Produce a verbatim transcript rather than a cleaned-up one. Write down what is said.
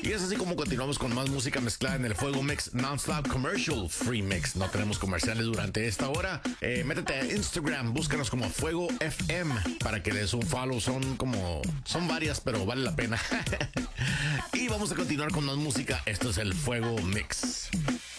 Y es así como continuamos con más música mezclada en el Fuego Mix Non-Stop Commercial Free Mix. No tenemos comerciales durante esta hora. Eh, métete a Instagram, búscanos como Fuego F M para que des un follow. Son como, son varias, pero vale la pena. Y vamos a continuar con más música. Esto es el Fuego Mix.